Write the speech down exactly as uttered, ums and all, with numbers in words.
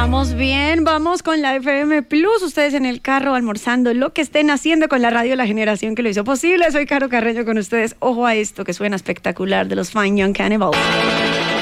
Vamos bien, vamos con la F M Plus. Ustedes en el carro, almorzando, lo que estén haciendo con la radio, la generación que lo hizo posible. Soy Caro Carreño con ustedes. Ojo a esto que suena espectacular de los Fine Young Cannibals.